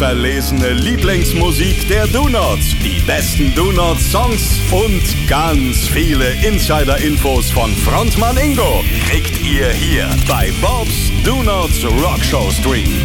verlesene Lieblingsmusik der Donuts, die besten Donut-Songs und ganz viele Insider-Infos von Frontmann Ingo kriegt ihr hier bei Bob's Donuts Rockshow Stream.